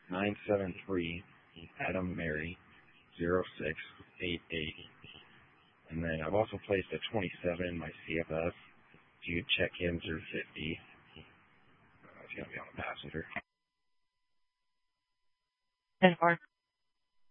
973 Adam Mary 0688. And then I've also placed a 27, my CFS. If you check in through 50, it's going to be on the passenger. 10-4.